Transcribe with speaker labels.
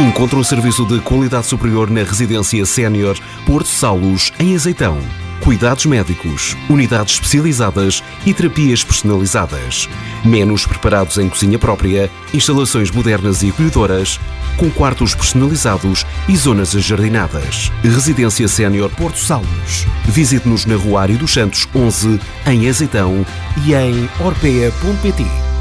Speaker 1: Encontre um serviço de qualidade superior na Residência Sénior Porto Salos, em Azeitão. Cuidados médicos, unidades especializadas e terapias personalizadas. Menus preparados em cozinha própria, instalações modernas e acolhedoras, com quartos personalizados e zonas ajardinadas. Residência Sénior Porto Salos. Visite-nos na Rua Ário dos Santos 11, em Azeitão, e em orpea.pt.